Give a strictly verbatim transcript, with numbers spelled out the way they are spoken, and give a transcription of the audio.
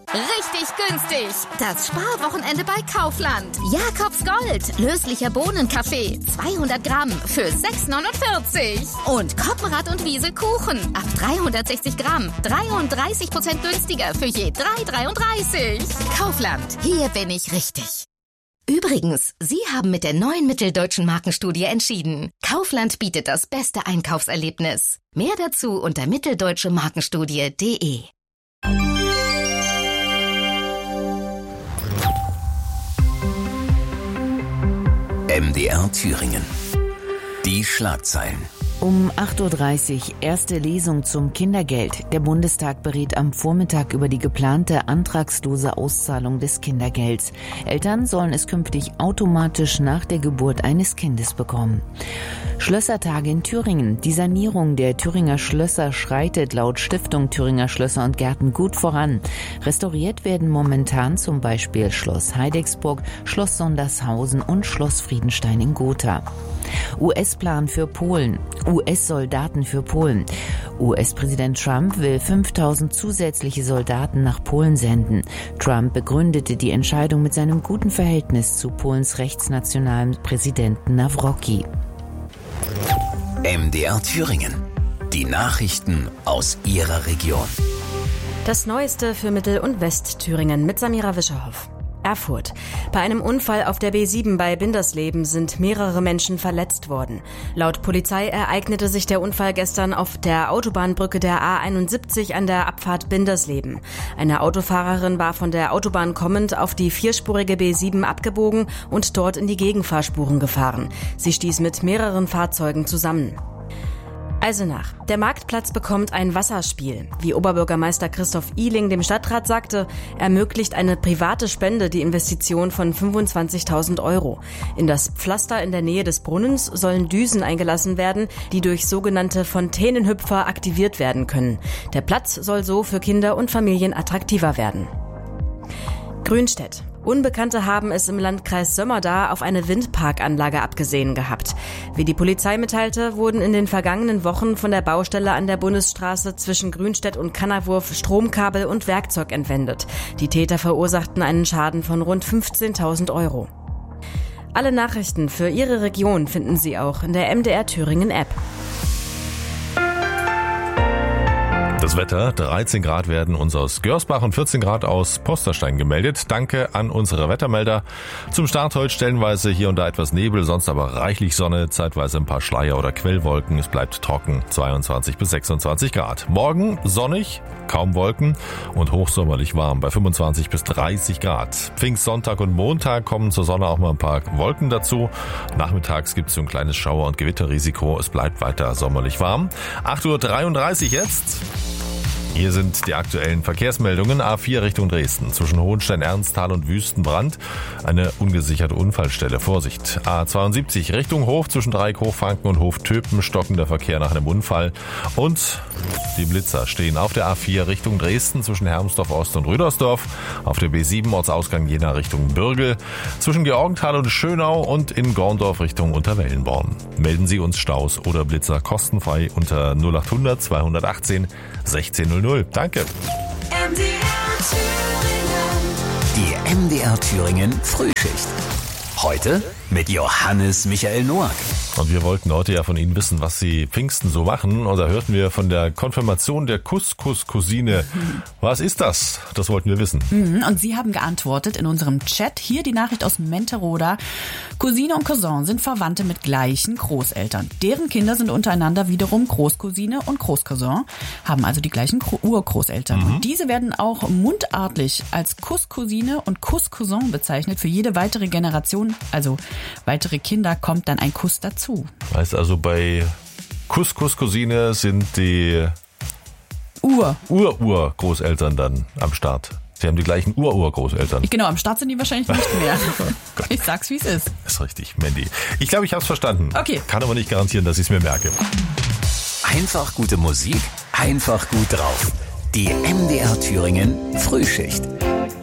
Richtig günstig. Das Sparwochenende bei Kaufland. Jakobs Gold. Löslicher Bohnenkaffee. zweihundert Gramm für sechs neunundvierzig. Und Koppenrad und Wiese Kuchen. Ab dreihundertsechzig Gramm. dreiunddreißig Prozent günstiger für je drei dreiunddreißig. Kaufland. Hier bin ich richtig. Übrigens, Sie haben mit der neuen Mitteldeutschen Markenstudie entschieden. Kaufland bietet das beste Einkaufserlebnis. Mehr dazu unter mitteldeutsche markenstudie punkt de. M D R Thüringen. Die Schlagzeilen. Um acht Uhr dreißig, erste Lesung zum Kindergeld. Der Bundestag berät am Vormittag über die geplante antragslose Auszahlung des Kindergelds. Eltern sollen es künftig automatisch nach der Geburt eines Kindes bekommen. Schlössertage in Thüringen. Die Sanierung der Thüringer Schlösser schreitet laut Stiftung Thüringer Schlösser und Gärten gut voran. Restauriert werden momentan zum Beispiel Schloss Heidecksburg, Schloss Sondershausen und Schloss Friedenstein in Gotha. U S-Plan für Polen. U S-Soldaten für Polen. U S-Präsident Trump will fünftausend zusätzliche Soldaten nach Polen senden. Trump begründete die Entscheidung mit seinem guten Verhältnis zu Polens rechtsnationalen Präsidenten Nawrocki. M D R Thüringen. Die Nachrichten aus Ihrer Region. Das Neueste für Mittel- und Westthüringen mit Samira Wischerhoff. Erfurt. Bei einem Unfall auf der B sieben bei Bindersleben sind mehrere Menschen verletzt worden. Laut Polizei ereignete sich der Unfall gestern auf der Autobahnbrücke der A einundsiebzig an der Abfahrt Bindersleben. Eine Autofahrerin war von der Autobahn kommend auf die vierspurige B sieben abgebogen und dort in die Gegenfahrspuren gefahren. Sie stieß mit mehreren Fahrzeugen zusammen. Eisenach. Der Marktplatz bekommt ein Wasserspiel. Wie Oberbürgermeister Christoph Ihling dem Stadtrat sagte, ermöglicht eine private Spende die Investition von fünfundzwanzigtausend Euro. In das Pflaster in der Nähe des Brunnens sollen Düsen eingelassen werden, die durch sogenannte Fontänenhüpfer aktiviert werden können. Der Platz soll so für Kinder und Familien attraktiver werden. Grünstedt. Unbekannte haben es im Landkreis Sömmerda auf eine Windparkanlage abgesehen gehabt. Wie die Polizei mitteilte, wurden in den vergangenen Wochen von der Baustelle an der Bundesstraße zwischen Grünstedt und Kannerwurf Stromkabel und Werkzeug entwendet. Die Täter verursachten einen Schaden von rund fünfzehntausend Euro. Alle Nachrichten für Ihre Region finden Sie auch in der M D R Thüringen App. Das Wetter, dreizehn Grad werden uns aus Görsbach und vierzehn Grad aus Posterstein gemeldet. Danke an unsere Wettermelder. Zum Start heute stellenweise hier und da etwas Nebel, sonst aber reichlich Sonne, zeitweise ein paar Schleier oder Quellwolken. Es bleibt trocken, zweiundzwanzig bis sechsundzwanzig Grad. Morgen sonnig, kaum Wolken und hochsommerlich warm bei fünfundzwanzig bis dreißig Grad. Pfingstsonntag und Montag kommen zur Sonne auch mal ein paar Wolken dazu. Nachmittags gibt es so ein kleines Schauer- und Gewitterrisiko. Es bleibt weiter sommerlich warm. acht Uhr dreiunddreißig jetzt. Hier sind die aktuellen Verkehrsmeldungen. A vier Richtung Dresden. Zwischen Hohenstein, Ernsthal und Wüstenbrand. Eine ungesicherte Unfallstelle. Vorsicht. A zweiundsiebzig Richtung Hof. Zwischen Dreieck Hochfranken und Hof Töpen. Stockender Verkehr nach einem Unfall. Und die Blitzer stehen auf der A vier Richtung Dresden. Zwischen Hermsdorf Ost und Rüdersdorf. Auf der B sieben Ortsausgang Jena Richtung Bürgel. Zwischen Georgenthal und Schönau. Und in Gorndorf Richtung Unterwellenborn. Melden Sie uns Staus oder Blitzer kostenfrei unter null achthundert zweihundertachtzehn sechzehn null null. Danke. M D R Thüringen. Die M D R Thüringen Frühschicht. Heute mit Johannes Michael Noack. Und wir wollten heute ja von Ihnen wissen, was Sie Pfingsten so machen. Und da hörten wir von der Konfirmation der Couscous-Cousine. Was ist das? Das wollten wir wissen. Und Sie haben geantwortet in unserem Chat. Hier die Nachricht aus Menteroda. Cousine und Cousin sind Verwandte mit gleichen Großeltern. Deren Kinder sind untereinander wiederum Großcousine und Großcousin, haben also die gleichen Urgroßeltern. Mhm. Und diese werden auch mundartlich als Couscousine und Couscousin bezeichnet. Für jede weitere Generation, also weitere Kinder, kommt dann ein Kuss dazu. Heißt also, bei Couscous-Cousine sind die Ur. Ur-Ur-Großeltern dann am Start. Sie haben die gleichen Ur-Ur-Großeltern. Genau, am Start sind die wahrscheinlich nicht mehr. Ich sag's, wie es ist. Das ist richtig, Mandy. Ich glaube, ich habe es verstanden. Okay. Kann aber nicht garantieren, dass ich es mir merke. Einfach gute Musik, einfach gut drauf. Die M D R Thüringen Frühschicht.